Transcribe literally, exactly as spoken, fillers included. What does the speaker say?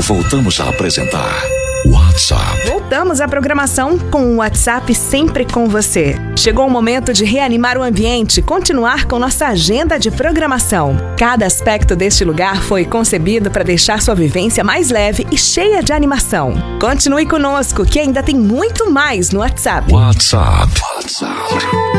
voltamos a apresentar WhatsApp. Voltamos à programação com o WhatsApp sempre com você. Chegou o momento de reanimar o ambiente e continuar com nossa agenda de programação. Cada aspecto deste lugar foi concebido para deixar sua vivência mais leve e cheia de animação. Continue conosco que ainda tem muito mais no WhatsApp. WhatsApp. WhatsApp.